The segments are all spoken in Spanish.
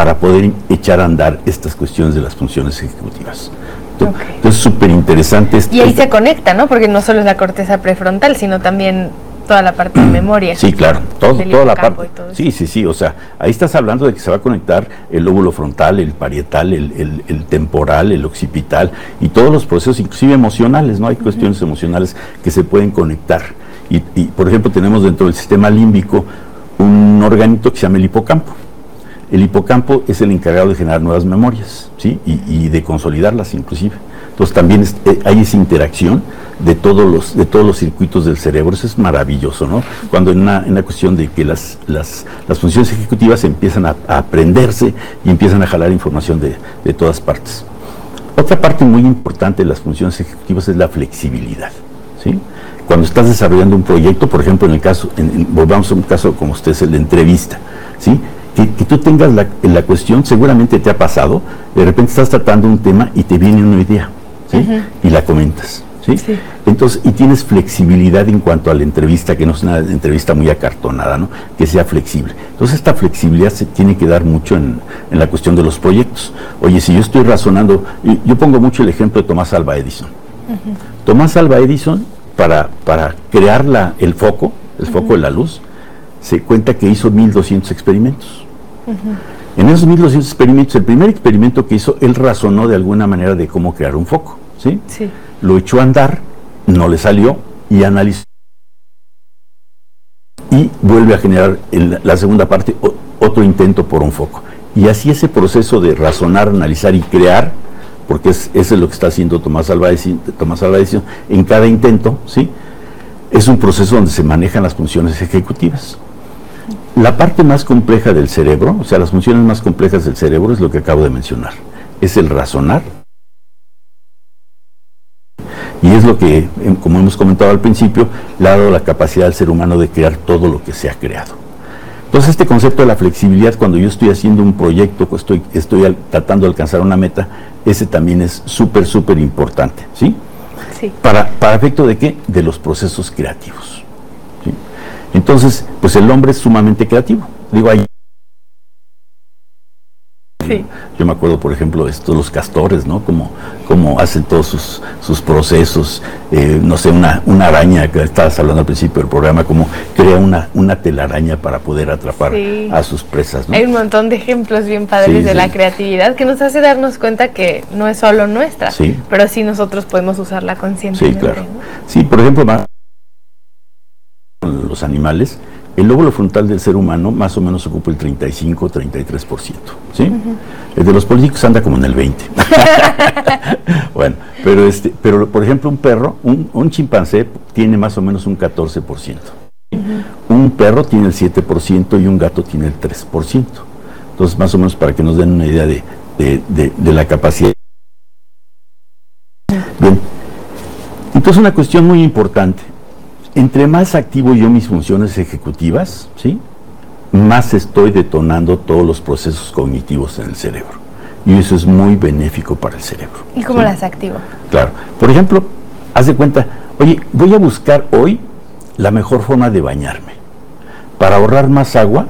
para poder echar a andar estas cuestiones de las funciones ejecutivas. Okay. Entonces, súper interesante. Y ahí se conecta, ¿no? Porque no solo es la corteza prefrontal, sino también toda la parte de memoria. Sí, claro, toda la parte. Sí, o sea, ahí estás hablando de que se va a conectar el lóbulo frontal, el parietal, el temporal, el occipital y todos los procesos, inclusive emocionales, ¿no? Hay cuestiones emocionales que se pueden conectar. Y, por ejemplo, tenemos dentro del sistema límbico un organito que se llama el hipocampo. El hipocampo es el encargado de generar nuevas memorias, ¿sí? Y de consolidarlas inclusive. Entonces también hay esa interacción de todos los circuitos del cerebro. Eso es maravilloso, ¿no? Cuando en una cuestión de que las funciones ejecutivas empiezan a aprenderse y empiezan a jalar información de todas partes. Otra parte muy importante de las funciones ejecutivas es la flexibilidad, ¿sí? Cuando estás desarrollando un proyecto, por ejemplo, volvamos a un caso como usted es el de entrevista, ¿sí? Que tú tengas la cuestión, seguramente te ha pasado, de repente estás tratando un tema y te viene una idea, ¿sí? Y la comentas, ¿sí? Sí. Entonces, y tienes flexibilidad en cuanto a la entrevista, que no es una entrevista muy acartonada, ¿no? Que sea flexible. Entonces, esta flexibilidad se tiene que dar mucho en la cuestión de los proyectos. Oye, si yo estoy razonando, yo pongo mucho el ejemplo de Tomás Alva Edison. Tomás Alva Edison, para crear el foco de la luz, se cuenta que hizo 1200 experimentos. En esos 1200 experimentos, el primer experimento que hizo, él razonó de alguna manera de cómo crear un foco, ¿sí? Sí. Lo echó a andar, no le salió, y analizó. Y vuelve a generar en la segunda parte otro intento por un foco. Y así ese proceso de razonar, analizar y crear, porque eso es lo que está haciendo Tomás Alva Edison en cada intento, ¿sí? Es un proceso donde se manejan las funciones ejecutivas. La parte más compleja del cerebro, o sea, las funciones más complejas del cerebro es lo que acabo de mencionar. Es el razonar. Y es lo que, como hemos comentado al principio, le ha dado la capacidad al ser humano de crear todo lo que se ha creado. Entonces, este concepto de la flexibilidad, cuando yo estoy haciendo un proyecto, pues estoy tratando de alcanzar una meta, ese también es súper importante, ¿sí? Sí. ¿Para efecto de qué? De los procesos creativos, ¿sí? Entonces, pues el hombre es sumamente creativo. Digo, sí. Yo me acuerdo, por ejemplo, los castores, ¿no? Como hacen todos sus procesos, no sé, una araña, que estabas hablando al principio del programa, como crea una telaraña para poder atrapar a sus presas, ¿no? Hay un montón de ejemplos bien padres de la creatividad que nos hace darnos cuenta que no es solo nuestra, pero sí nosotros podemos usarla conscientemente. Sí, claro. ¿No? Sí, por ejemplo, los animales, el lóbulo frontal del ser humano más o menos ocupa el 35-33%, ¿sí? El de los políticos anda como en el 20%. Bueno, pero por ejemplo un perro, un chimpancé tiene más o menos un 14%. Un perro tiene el 7% y un gato tiene el 3%. Entonces, más o menos para que nos den una idea de la capacidad. Bien. Entonces, una cuestión muy importante. Entre más activo yo mis funciones ejecutivas, ¿sí?, más estoy detonando todos los procesos cognitivos en el cerebro. Y eso es muy benéfico para el cerebro. ¿Y cómo las activo? Claro. Por ejemplo, haz de cuenta, oye, voy a buscar hoy la mejor forma de bañarme. Para ahorrar más agua,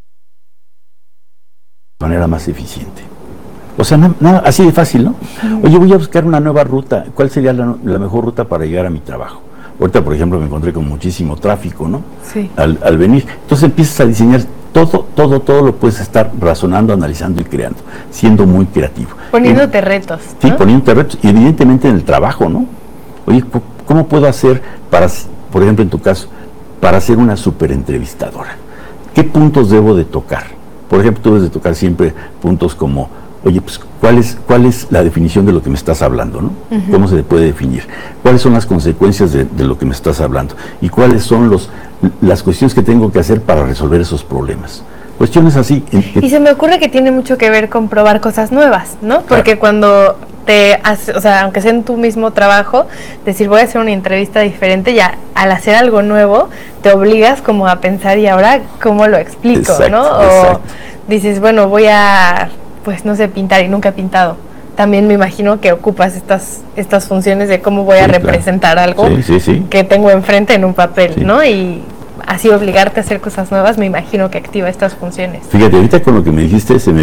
de manera más eficiente. O sea, nada, así de fácil, ¿no? Oye, voy a buscar una nueva ruta. ¿Cuál sería la mejor ruta para llegar a mi trabajo? Ahorita, por ejemplo, me encontré con muchísimo tráfico, ¿no? Sí. Al venir. Entonces empiezas a diseñar todo lo puedes estar razonando, analizando y creando, siendo muy creativo. Poniéndote retos, ¿no? Sí, poniéndote retos, y evidentemente en el trabajo, ¿no? Oye, ¿cómo puedo hacer por ejemplo, en tu caso, para ser una súper entrevistadora? ¿Qué puntos debo de tocar? Por ejemplo, tú debes de tocar siempre puntos como, oye, pues, ¿cuál es la definición de lo que me estás hablando, ¿no? ¿Cómo se le puede definir? ¿Cuáles son las consecuencias de lo que me estás hablando? ¿Y cuáles son las cuestiones que tengo que hacer para resolver esos problemas? Cuestiones así. Y se me ocurre que tiene mucho que ver con probar cosas nuevas, ¿no? Porque cuando te haces, o sea, aunque sea en tu mismo trabajo, decir voy a hacer una entrevista diferente, ya al hacer algo nuevo, te obligas como a pensar, ¿y ahora cómo lo explico, no? O dices, bueno, voy a, pues no sé, pintar, y nunca he pintado. También me imagino que ocupas estas funciones de cómo voy a representar algo que tengo enfrente en un papel, ¿no? Y así obligarte a hacer cosas nuevas, me imagino que activa estas funciones. Fíjate, ahorita con lo que me dijiste, se me